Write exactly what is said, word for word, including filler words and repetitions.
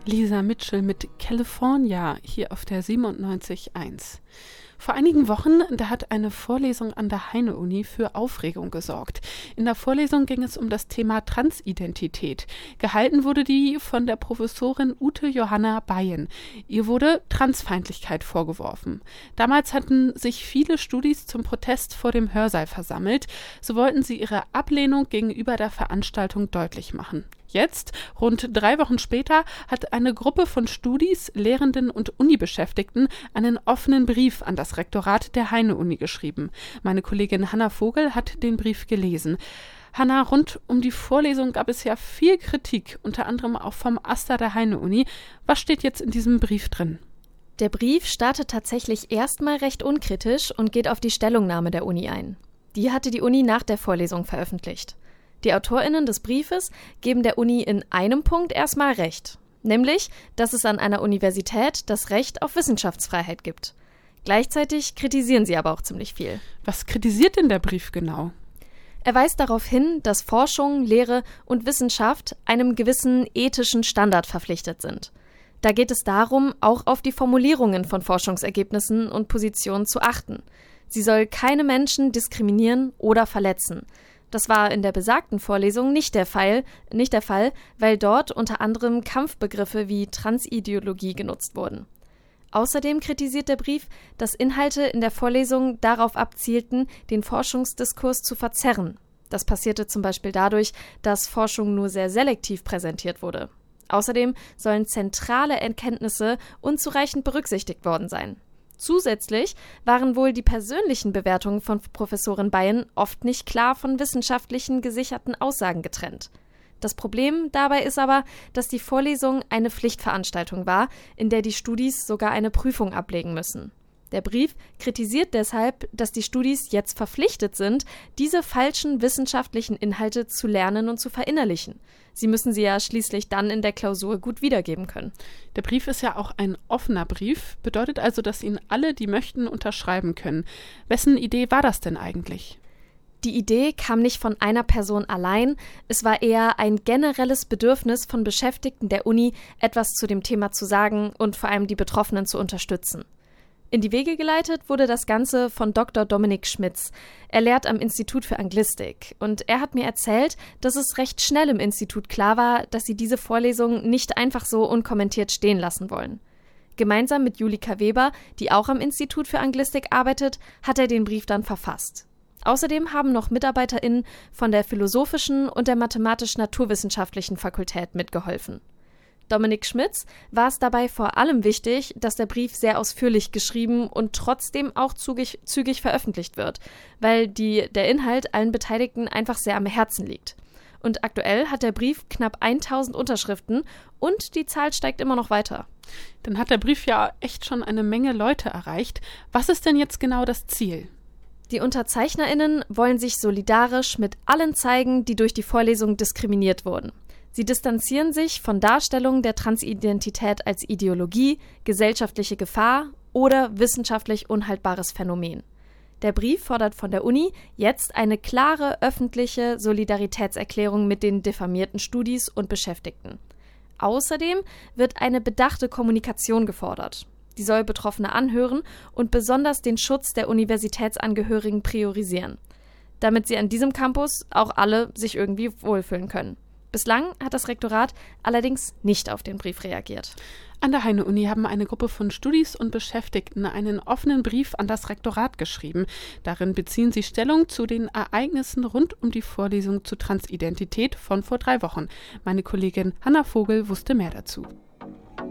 Lisa Mitchell mit California hier auf der siebenundneunzig Komma eins. Vor einigen Wochen, da hat eine Vorlesung an der Heine-Uni für Aufregung gesorgt. In der Vorlesung ging es um das Thema Transidentität. Gehalten wurde die von der Professorin Ute Johanna Beyen. Ihr wurde Transfeindlichkeit vorgeworfen. Damals hatten sich viele Studis zum Protest vor dem Hörsaal versammelt. So wollten sie ihre Ablehnung gegenüber der Veranstaltung deutlich machen. Jetzt, rund drei Wochen später, hat eine Gruppe von Studis, Lehrenden und Unibeschäftigten einen offenen Brief an das Rektorat der Heine-Uni geschrieben. Meine Kollegin Hanna Vogel hat den Brief gelesen. Hanna, rund um die Vorlesung gab es ja viel Kritik, unter anderem auch vom AStA der Heine-Uni. Was steht jetzt in diesem Brief drin? Der Brief startet tatsächlich erstmal recht unkritisch und geht auf die Stellungnahme der Uni ein. Die hatte die Uni nach der Vorlesung veröffentlicht. Die AutorInnen des Briefes geben der Uni in einem Punkt erstmal recht, nämlich, dass es an einer Universität das Recht auf Wissenschaftsfreiheit gibt. Gleichzeitig kritisieren sie aber auch ziemlich viel. Was kritisiert denn der Brief genau? Er weist darauf hin, dass Forschung, Lehre und Wissenschaft einem gewissen ethischen Standard verpflichtet sind. Da geht es darum, auch auf die Formulierungen von Forschungsergebnissen und Positionen zu achten. Sie soll keine Menschen diskriminieren oder verletzen. Das war in der besagten Vorlesung nicht der Fall, nicht der Fall, weil dort unter anderem Kampfbegriffe wie Transideologie genutzt wurden. Außerdem kritisiert der Brief, dass Inhalte in der Vorlesung darauf abzielten, den Forschungsdiskurs zu verzerren. Das passierte zum Beispiel dadurch, dass Forschung nur sehr selektiv präsentiert wurde. Außerdem sollen zentrale Erkenntnisse unzureichend berücksichtigt worden sein. Zusätzlich waren wohl die persönlichen Bewertungen von Professorin Beyen oft nicht klar von wissenschaftlichen gesicherten Aussagen getrennt. Das Problem dabei ist aber, dass die Vorlesung eine Pflichtveranstaltung war, in der die Studis sogar eine Prüfung ablegen müssen. Der Brief kritisiert deshalb, dass die Studis jetzt verpflichtet sind, diese falschen wissenschaftlichen Inhalte zu lernen und zu verinnerlichen. Sie müssen sie ja schließlich dann in der Klausur gut wiedergeben können. Der Brief ist ja auch ein offener Brief, bedeutet also, dass ihn alle, die möchten, unterschreiben können. Wessen Idee war das denn eigentlich? Die Idee kam nicht von einer Person allein, es war eher ein generelles Bedürfnis von Beschäftigten der Uni, etwas zu dem Thema zu sagen und vor allem die Betroffenen zu unterstützen. In die Wege geleitet wurde das Ganze von Doktor Dominik Schmitz. Er lehrt am Institut für Anglistik und er hat mir erzählt, dass es recht schnell im Institut klar war, dass sie diese Vorlesung nicht einfach so unkommentiert stehen lassen wollen. Gemeinsam mit Julika Weber, die auch am Institut für Anglistik arbeitet, hat er den Brief dann verfasst. Außerdem haben noch MitarbeiterInnen von der Philosophischen und der Mathematisch-Naturwissenschaftlichen Fakultät mitgeholfen. Dominik Schmitz war es dabei vor allem wichtig, dass der Brief sehr ausführlich geschrieben und trotzdem auch zügig, zügig veröffentlicht wird, weil die, der Inhalt allen Beteiligten einfach sehr am Herzen liegt. Und aktuell hat der Brief knapp tausend Unterschriften und die Zahl steigt immer noch weiter. Dann hat der Brief ja echt schon eine Menge Leute erreicht. Was ist denn jetzt genau das Ziel? Die UnterzeichnerInnen wollen sich solidarisch mit allen zeigen, die durch die Vorlesung diskriminiert wurden. Sie distanzieren sich von Darstellungen der Transidentität als Ideologie, gesellschaftliche Gefahr oder wissenschaftlich unhaltbares Phänomen. Der Brief fordert von der Uni jetzt eine klare öffentliche Solidaritätserklärung mit den diffamierten Studis und Beschäftigten. Außerdem wird eine bedachte Kommunikation gefordert. Die soll Betroffene anhören und besonders den Schutz der Universitätsangehörigen priorisieren, damit sie an diesem Campus auch alle sich irgendwie wohlfühlen können. Bislang hat das Rektorat allerdings nicht auf den Brief reagiert. An der Heine-Uni haben eine Gruppe von Studis und Beschäftigten einen offenen Brief an das Rektorat geschrieben. Darin beziehen sie Stellung zu den Ereignissen rund um die Vorlesung zur Transidentität von vor drei Wochen. Meine Kollegin Hanna Vogel wusste mehr dazu.